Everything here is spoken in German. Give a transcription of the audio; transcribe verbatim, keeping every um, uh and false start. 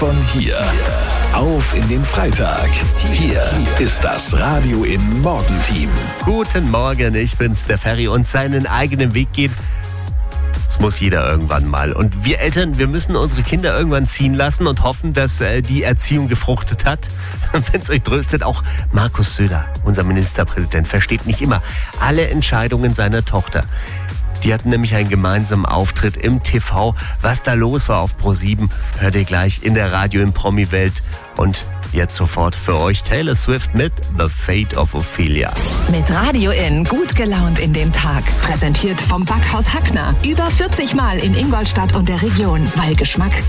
von hier. Auf in den Freitag. Hier ist das Radio in Morgenteam. Guten Morgen, ich bin's, der Ferry, und seinen eigenen Weg geht. Das muss jeder irgendwann mal. Und wir Eltern, wir müssen unsere Kinder irgendwann ziehen lassen und hoffen, dass äh, die Erziehung gefruchtet hat. Wenn es euch tröstet, auch Markus Söder, unser Ministerpräsident, versteht nicht immer alle Entscheidungen seiner Tochter. Die hatten nämlich einen gemeinsamen Auftritt im T V. Was da los war auf ProSieben, hört ihr gleich in der Radio in Promi-Welt. Und jetzt sofort für euch Taylor Swift mit The Fate of Ophelia. Mit Radio in gut gelaunt in den Tag. Präsentiert vom Backhaus Hackner. Über vierzig Mal in Ingolstadt und der Region, weil Geschmack